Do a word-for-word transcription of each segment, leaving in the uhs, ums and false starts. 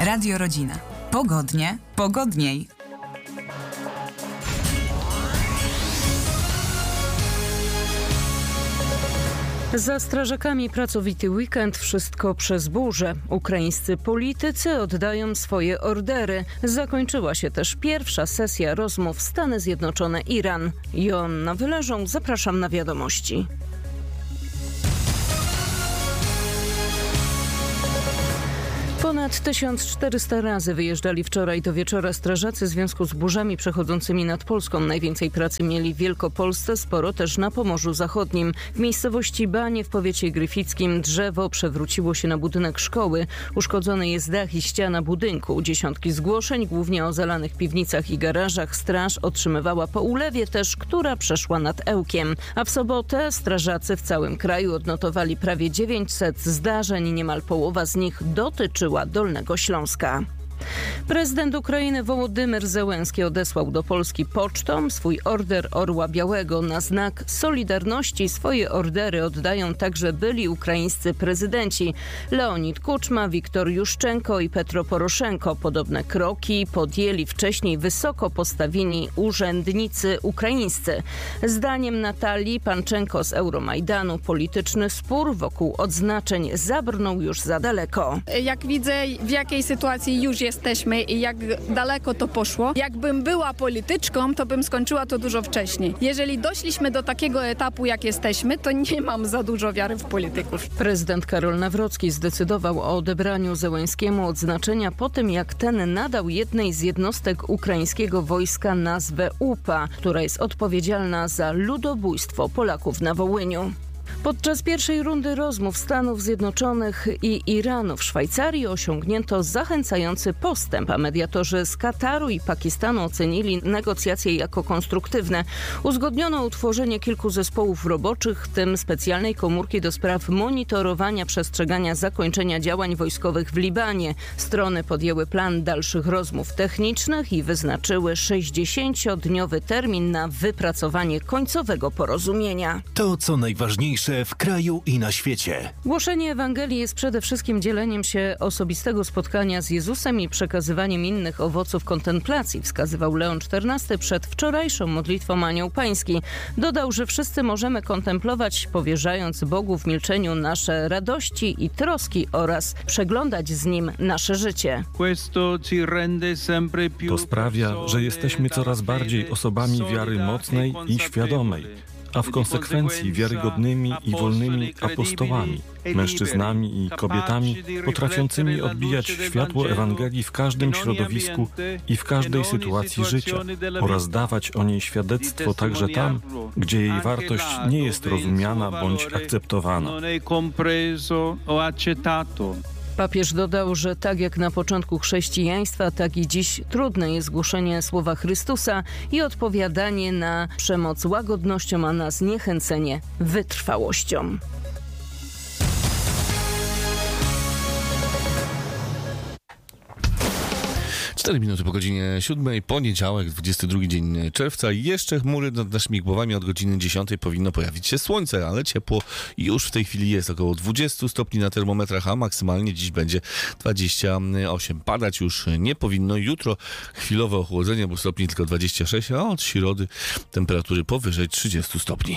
Radio Rodzina. Pogodnie, pogodniej. Za strażakami pracowity weekend, wszystko przez burzę. Ukraińscy politycy oddają swoje ordery. Zakończyła się też pierwsza sesja rozmów Stany Zjednoczone-Iran. Joanna Wyleżą, zapraszam na wiadomości. Ponad tysiąc czterysta razy wyjeżdżali wczoraj do wieczora strażacy w związku z burzami przechodzącymi nad Polską. Najwięcej pracy mieli w Wielkopolsce, sporo też na Pomorzu Zachodnim. W miejscowości Banie w powiecie gryfickim drzewo przewróciło się na budynek szkoły. Uszkodzony jest dach i ściana budynku. Dziesiątki zgłoszeń, głównie o zalanych piwnicach i garażach. Straż otrzymywała po ulewie też, która przeszła nad Ełkiem. A w sobotę strażacy w całym kraju odnotowali prawie dziewięćset zdarzeń. Niemal połowa z nich dotyczyła Dolnego Śląska. Prezydent Ukrainy Wołodymyr Zełenski odesłał do Polski pocztą swój order Orła Białego. Na znak solidarności swoje ordery oddają także byli ukraińscy prezydenci Leonid Kuczma, Wiktor Juszczenko i Petro Poroszenko. Podobne kroki podjęli wcześniej wysoko postawieni urzędnicy ukraińscy. Zdaniem Natalii Panczenko z Euromajdanu polityczny spór wokół odznaczeń zabrnął już za daleko. Jak widzę, w jakiej sytuacji już jest jesteśmy i jak daleko to poszło. Jakbym była polityczką, to bym skończyła to dużo wcześniej. Jeżeli doszliśmy do takiego etapu, jak jesteśmy, to nie mam za dużo wiary w polityków. Prezydent Karol Nawrocki zdecydował o odebraniu Zełenskiemu odznaczenia po tym, jak ten nadał jednej z jednostek ukraińskiego wojska nazwę U P A, która jest odpowiedzialna za ludobójstwo Polaków na Wołyniu. Podczas pierwszej rundy rozmów Stanów Zjednoczonych i Iranu w Szwajcarii osiągnięto zachęcający postęp, a mediatorzy z Kataru i Pakistanu ocenili negocjacje jako konstruktywne. Uzgodniono utworzenie kilku zespołów roboczych, w tym specjalnej komórki do spraw monitorowania przestrzegania zakończenia działań wojskowych w Libanie. Strony podjęły plan dalszych rozmów technicznych i wyznaczyły sześćdziesięciodniowy termin na wypracowanie końcowego porozumienia. To, co najważniejsze w kraju i na świecie. Głoszenie Ewangelii jest przede wszystkim dzieleniem się osobistego spotkania z Jezusem i przekazywaniem innych owoców kontemplacji, wskazywał Leon czternasty przed wczorajszą modlitwą Anioł Pański. Dodał, że wszyscy możemy kontemplować, powierzając Bogu w milczeniu nasze radości i troski oraz przeglądać z Nim nasze życie. To sprawia, że jesteśmy coraz bardziej osobami wiary mocnej i świadomej, a w konsekwencji wiarygodnymi i wolnymi apostołami, mężczyznami i kobietami potrafiącymi odbijać światło Ewangelii w każdym środowisku i w każdej sytuacji życia oraz dawać o niej świadectwo także tam, gdzie jej wartość nie jest rozumiana bądź akceptowana. Papież dodał, że tak jak na początku chrześcijaństwa, tak i dziś trudne jest głoszenie słowa Chrystusa i odpowiadanie na przemoc łagodnością, a na zniechęcenie wytrwałością. cztery minuty po godzinie siódmej, poniedziałek, dwudziesty drugi dzień czerwca. Jeszcze chmury nad naszymi głowami, od godziny dziesiątej powinno pojawić się słońce, ale ciepło już w tej chwili jest, około dwadzieścia stopni na termometrach, a maksymalnie dziś będzie dwadzieścia osiem. Padać już nie powinno. Jutro chwilowe ochłodzenie, bo stopni tylko dwadzieścia sześć, a od środy temperatury powyżej trzydzieści stopni.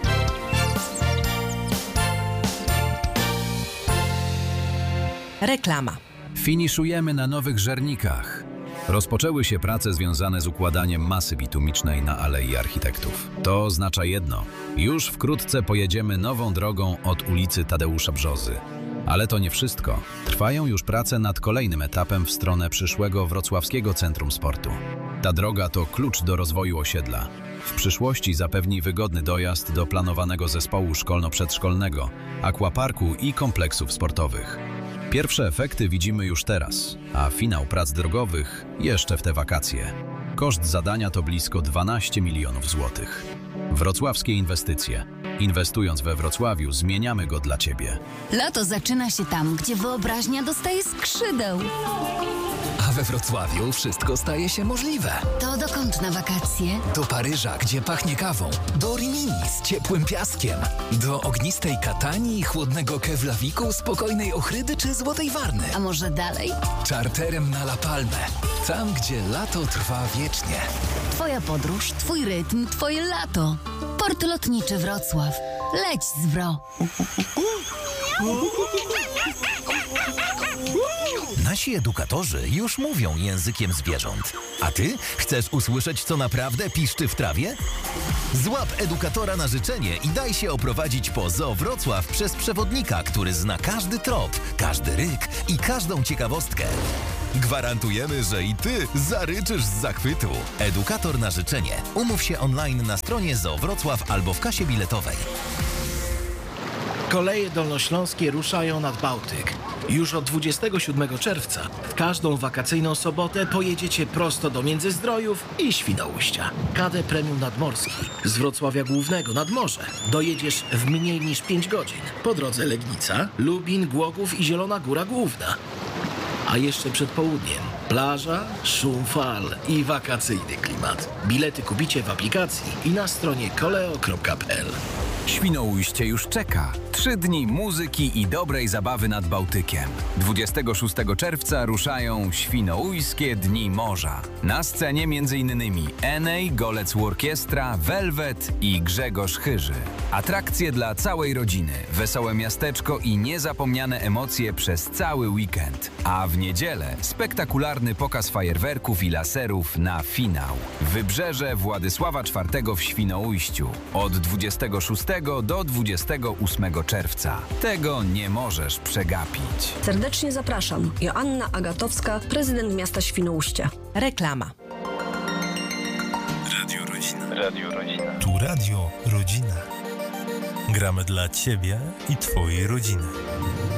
Reklama. Finiszujemy na nowych żernikach. Rozpoczęły się prace związane z układaniem masy bitumicznej na Alei Architektów. To oznacza jedno. Już wkrótce pojedziemy nową drogą od ulicy Tadeusza Brzozy. Ale to nie wszystko. Trwają już prace nad kolejnym etapem w stronę przyszłego Wrocławskiego Centrum Sportu. Ta droga to klucz do rozwoju osiedla. W przyszłości zapewni wygodny dojazd do planowanego zespołu szkolno-przedszkolnego, aquaparku i kompleksów sportowych. Pierwsze efekty widzimy już teraz, a finał prac drogowych jeszcze w te wakacje. Koszt zadania to blisko dwanaście milionów złotych. Wrocławskie inwestycje. Inwestując we Wrocławiu, zmieniamy go dla Ciebie. Lato zaczyna się tam, gdzie wyobraźnia dostaje skrzydeł. A we Wrocławiu wszystko staje się możliwe. To dokąd na wakacje? Do Paryża, gdzie pachnie kawą. Do Rimini z ciepłym piaskiem. Do ognistej Katanii, chłodnego Keflaviku, spokojnej Ochrydy czy Złotej Warny. A może dalej? Czarterem na La Palmę. Tam, gdzie lato trwa wiecznie. Twoja podróż, twój rytm, twoje lato. Port Lotniczy Wrocław. Leć z Wro. Nasi edukatorzy już mówią językiem zwierząt. A ty chcesz usłyszeć, co naprawdę piszczy w trawie? Złap edukatora na życzenie i daj się oprowadzić po Zoo Wrocław przez przewodnika, który zna każdy trop, każdy ryk i każdą ciekawostkę. Gwarantujemy, że i ty zaryczysz z zachwytu. Edukator na życzenie. Umów się online na stronie Zoo Wrocław albo w kasie biletowej. Koleje dolnośląskie ruszają nad Bałtyk. Już od dwudziestego siódmego czerwca w każdą wakacyjną sobotę pojedziecie prosto do Międzyzdrojów i Świnoujścia. K D Premium Nadmorski z Wrocławia Głównego nad morze dojedziesz w mniej niż pięć godzin. Po drodze Legnica, Lubin, Głogów i Zielona Góra Główna. A jeszcze przed południem plaża, szum fal i wakacyjny klimat. Bilety kupicie w aplikacji i na stronie koleo kropka p l. Świnoujście już czeka. Trzy dni muzyki i dobrej zabawy nad Bałtykiem. dwudziestego szóstego czerwca ruszają Świnoujskie Dni Morza. Na scenie m.in. Enej, Golec Orkiestra, Velvet i Grzegorz Chyży. Atrakcje dla całej rodziny, wesołe miasteczko i niezapomniane emocje przez cały weekend. A w niedzielę spektakularny pokaz fajerwerków i laserów na finał. Wybrzeże Władysława czwartego w Świnoujściu. Od dwudziestego szóstego do dwudziestego ósmego czerwca. Tego nie możesz przegapić. Serdecznie zapraszam. Joanna Agatowska, prezydent miasta Świnoujście. Reklama. Radio Rodzina. Radio Rodzina. Tu Radio Rodzina. Gramy dla Ciebie i Twojej rodziny.